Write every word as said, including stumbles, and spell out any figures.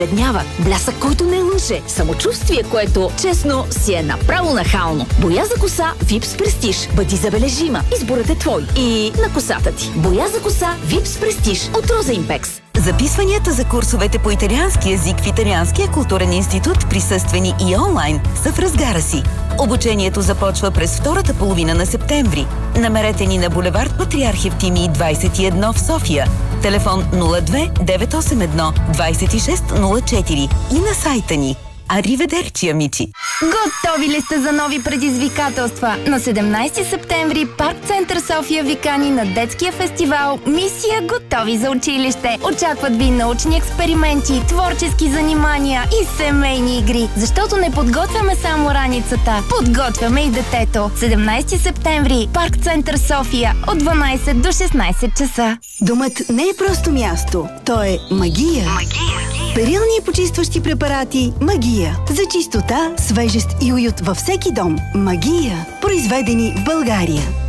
Бледнява, блясък, който не лъже, самочувствие, което честно си е направо нахално. Боя за коса Випс Престиж. Бъди забележима. Изборът е твой. И на косата ти. Боя за коса Випс Престиж от Роза Импекс. Записванията за курсовете по италиански език в Италианския културен институт, присъствени и онлайн, са в разгара си. Обучението започва през втората половина на септември. Намерете ни на булевард Патриарх Евтимий двадесет и едно в София. Телефон нула две девет осем едно двадесет и шест нула четири и на сайта ни. Ариведерчи, амичи! Готови ли сте за нови предизвикателства? На седемнадесети септември Парк Център София ви кани на детския фестивал Мисия Готови за училище. Очакват ви научни експерименти, творчески занимания и семейни игри. Защото не подготвяме само раницата, подготвяме и детето. седемнадесети септември Парк Център София от дванадесет до шестнадесет часа. Домът не е просто място, то е магия. Магия. Перилни и почистващи препарати Магия. За чистота, свежест и уют във всеки дом. Магия. Произведени в България.